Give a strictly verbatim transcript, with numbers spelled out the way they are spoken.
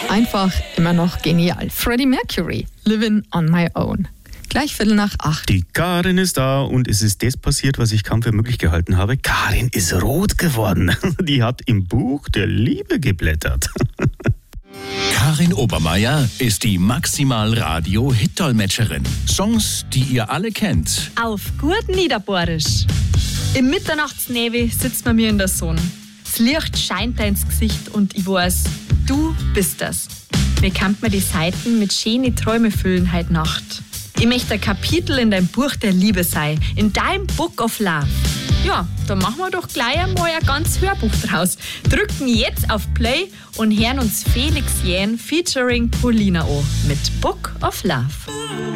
Einfach immer noch genial. Freddie Mercury, Living on My Own. Gleich Viertel nach acht. Die Karin ist da und es ist das passiert, was ich kaum für möglich gehalten habe. Karin ist rot geworden. Die hat im Buch der Liebe geblättert. Karin Obermeier ist die Maximal-Radio-Hit-Dolmetscherin. Songs, die ihr alle kennt. Auf gut Niederbohrisch. Im Mitternachtsnebel sitzt man mir in der Sonne. Das Licht scheint da ins Gesicht und ich weiß, du bist das. Mir kann man die Seiten mit schönen Träume füllen heute Nacht. Ich möchte ein Kapitel in deinem Buch der Liebe sein, in deinem Book of Love. Ja, dann machen wir doch gleich einmal ein ganz Hörbuch draus. Drücken jetzt auf Play und hören uns Felix Jähn featuring Paulina an mit Book of Love.